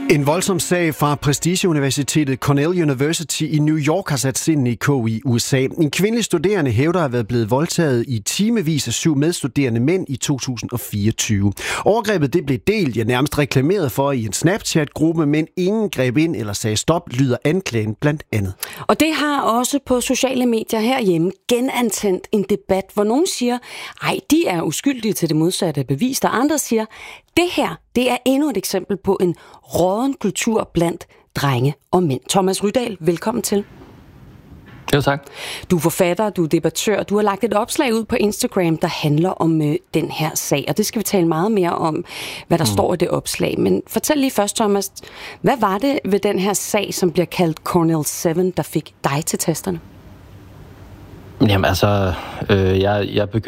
En voldsom sag fra prestigeuniversitetet Cornell University i New York har sat sindene i kog i USA. En kvindelig studerende hævder at have været blevet voldtaget i timevis af 7 medstuderende mænd i 2024. Overgrebet det blev delt, nærmest reklameret for i en Snapchat-gruppe, men ingen greb ind eller sagde stop, lyder anklagen blandt andet. Og det har også på sociale medier herhjemme genantændt en debat, hvor nogen siger, ej, de er uskyldige til det modsatte bevis, og andre siger, det her, det er endnu et eksempel på en rådden kultur blandt drenge og mænd. Thomas Rydahl, velkommen til. Jo, tak. Du er forfatter, du er debattør, du har lagt et opslag ud på Instagram, der handler om den her sag, og det skal vi tale meget mere om, hvad der står i det opslag. Men fortæl lige først, Thomas, hvad var det ved den her sag, som bliver kaldt Cornell 7, der fik dig til tasterne? Jamen altså, jeg begyndte